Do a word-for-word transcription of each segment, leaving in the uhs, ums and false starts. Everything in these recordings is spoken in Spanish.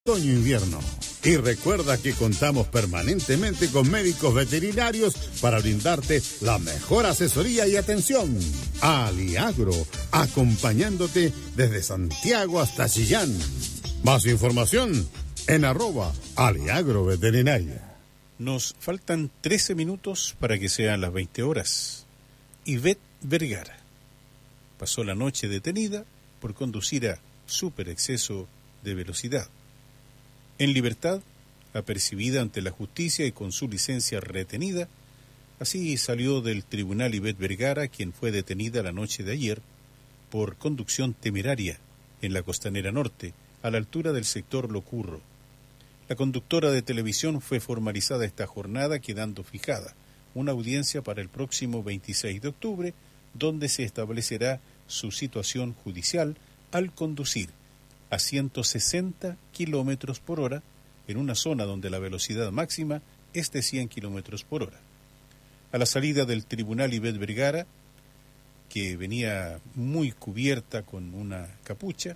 Otoño-invierno. Y recuerda que contamos permanentemente con médicos veterinarios para brindarte la mejor asesoría y atención. Aliagro, acompañándote desde Santiago hasta Chillán. Más información en arroba Aliagro Veterinaria. Nos faltan trece minutos para que sean las veinte horas. Ivette Vergara pasó la noche detenida por conducir a súper exceso de velocidad. En libertad, apercibida ante la justicia y con su licencia retenida, así salió del tribunal Ivette Vergara, quien fue detenida la noche de ayer por conducción temeraria en la Costanera Norte, a la altura del sector Locurro. La conductora de televisión fue formalizada esta jornada, quedando fijada una audiencia para el próximo veintiséis de octubre, donde se establecerá su situación judicial al conducir a ciento sesenta kilómetros por hora en una zona donde la velocidad máxima es de cien kilómetros por hora. A la salida del tribunal Ivette Vergara, que venía muy cubierta con una capucha,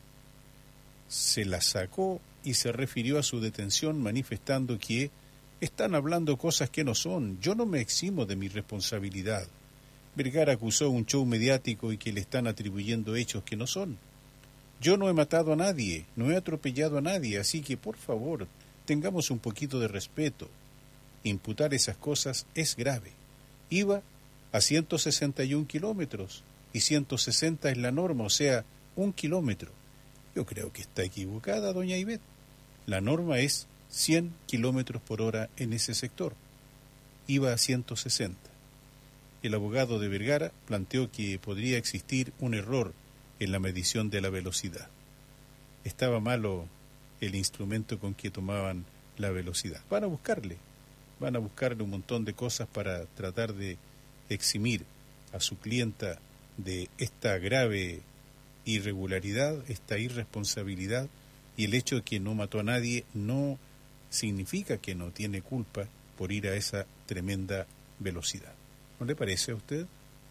se la sacó y se refirió a su detención manifestando que están hablando cosas que no son. Yo no me eximo de mi responsabilidad. Vergara acusó un show mediático y que le están atribuyendo hechos que no son. Yo no he matado a nadie, no he atropellado a nadie, así que por favor, tengamos un poquito de respeto. Imputar esas cosas es grave. Iba a ciento sesenta y un kilómetros y ciento sesenta es la norma, o sea, un kilómetro. Yo creo que está equivocada, doña Ivette. La norma es cien kilómetros por hora en ese sector. Iba a ciento sesenta. El abogado de Vergara planteó que podría existir un error en la medición de la velocidad. Estaba malo el instrumento con que tomaban la velocidad. Van a buscarle, van a buscarle un montón de cosas para tratar de eximir a su clienta de esta grave irregularidad, esta irresponsabilidad, y el hecho de que no mató a nadie no significa que no tiene culpa por ir a esa tremenda velocidad. ¿No le parece a usted?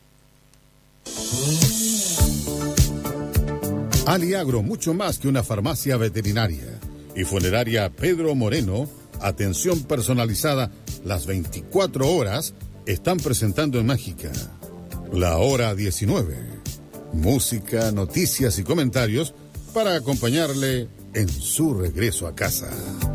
Aliagro, mucho más que una farmacia veterinaria. Y Funeraria Pedro Moreno, atención personalizada las veinticuatro horas, están presentando en Mágica la hora diecinueve. Música, noticias y comentarios para acompañarle en su regreso a casa.